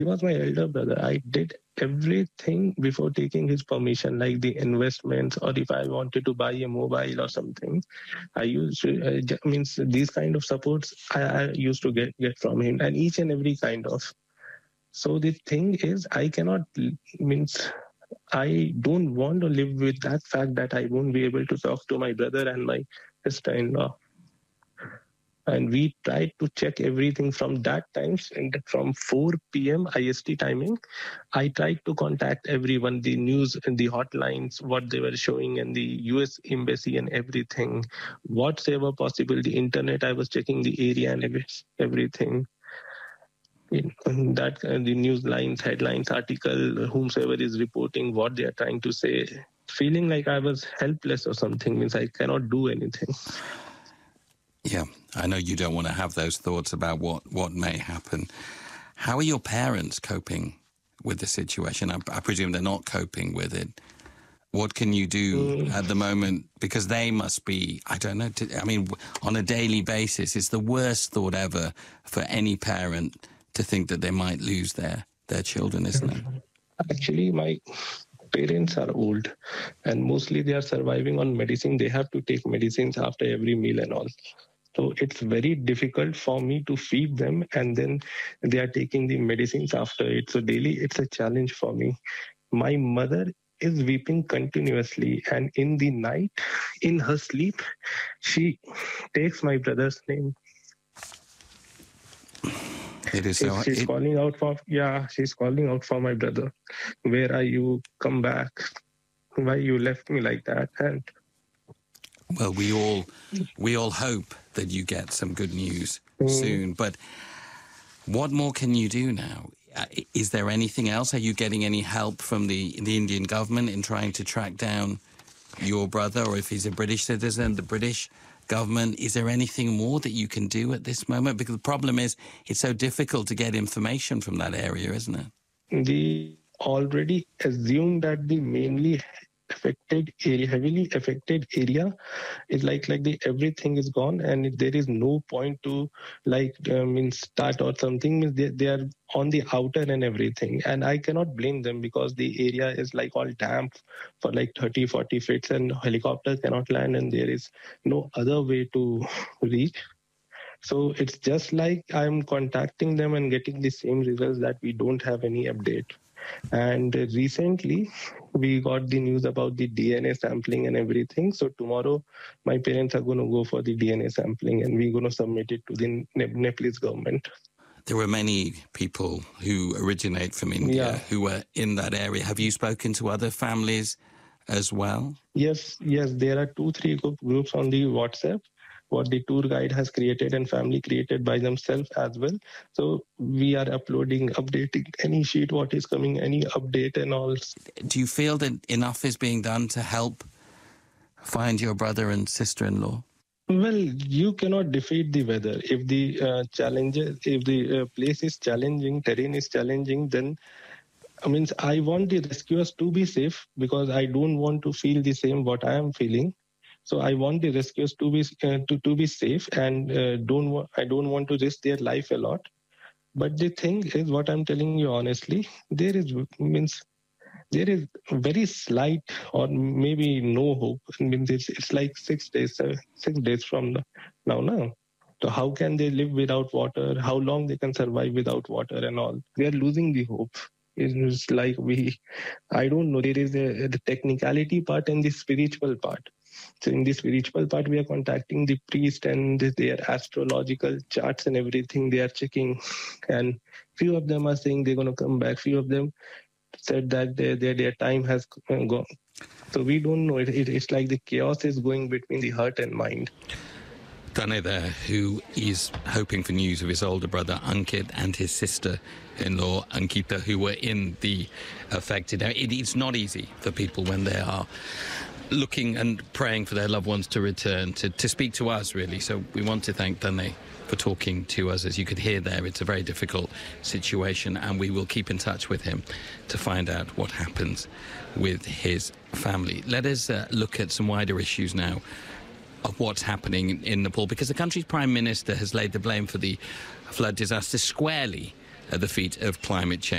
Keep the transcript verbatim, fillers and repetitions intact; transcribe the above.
He was my elder brother. I did everything before taking his permission, like the investments, or if I wanted to buy a mobile or something. I used to, uh, j- means these kind of supports I, I used to get get from him, and each and every kind of. So the thing is, I cannot l- means I don't want to live with that fact that I won't be able to talk to my brother and my sister-in-law. And we tried to check everything from that time, and from four p.m. I S T timing. I tried to contact everyone, the news and the hotlines, what they were showing, and the U S embassy and everything, whatever possible. The internet, I was checking the area and every- everything. In in that uh, the news lines, headlines, article, whomsoever is reporting what they are trying to say, feeling like I was helpless or something, means I cannot do anything. Yeah, I know you don't want to have those thoughts about what, what may happen. How are your parents coping with the situation? I, I presume they're not coping with it. What can you do Mm. at the moment? Because they must be, I don't know, to, I mean, on a daily basis, it's the worst thought ever for any parent to think that they might lose their, their children, isn't it? Actually, my parents are old, and mostly they are surviving on medicine. They have to take medicines after every meal and all. So it's very difficult for me to feed them, and then they are taking the medicines after it. So daily, it's a challenge for me. My mother is weeping continuously, and in the night, in her sleep, she takes my brother's name. It is She's, so. she's It, calling out for, yeah, she's calling out for my brother. Where are you? Come back. Why you left me like that? And well, we all we all hope that you get some good news mm, soon. But what more can you do now? Uh, Is there anything else? Are you getting any help from the the Indian government in trying to track down your brother, or if he's a British citizen, the British government? Is there anything more that you can do at this moment? Because the problem is, it's so difficult to get information from that area, isn't it? the already assumed that the mainly affected area, heavily affected area, is like like the everything is gone, and there is no point to like uh, means start or something. Means they, they are on the outer and everything, and I cannot blame them because the area is like all damp for like thirty forty feet, and helicopter cannot land, and there is no other way to reach. So it's just like I'm contacting them and getting the same results, that we don't have any update. And recently, we got the news about the D N A sampling and everything. So tomorrow, my parents are going to go for the D N A sampling, and we're going to submit it to the Ne- Nepalese government. There are many people who originate from India Yeah. who are in that area. Have you spoken to other families as well? Yes, yes, there are two, three group- groups on the WhatsApp, what the tour guide has created and family created by themselves as well. So we are uploading, updating any sheet, what is coming, any update and all. Do you feel that enough is being done to help find your brother and sister-in-law? Well, you cannot defeat the weather. If the uh, challenges, if the uh, place is challenging, terrain is challenging, then I mean, I want the rescuers to be safe, because I don't want to feel the same what I am feeling. So I want the rescuers to be uh, to, to be safe, and uh, don't wa- I don't want to risk their life a lot. But the thing is, what I'm telling you honestly, there is means there is very slight or maybe no hope. I mean, it's, it's like six days, uh, six days from the- now. Now, so how can they live without water? How long they can survive without water and all? They are losing the hope. It's like we, I don't know. There is a, the technicality part and the spiritual part. So in the spiritual part, we are contacting the priest and their astrological charts and everything. They are checking, and few of them are saying they're going to come back. Few of them said that their their, their time has gone. So we don't know. It, it, it's like the chaos is going between the heart and mind. Danny there, who is hoping for news of his older brother Ankit and his sister-in-law Ankita, who were in the affected area. It, it's not easy for people when they are looking and praying for their loved ones to return, to, to speak to us, really. So we want to thank Danny for talking to us. As you could hear there, it's a very difficult situation, and we will keep in touch with him to find out what happens with his family. Let us uh, look at some wider issues now of what's happening in Nepal, because the country's Prime Minister has laid the blame for the flood disaster squarely at the feet of climate change.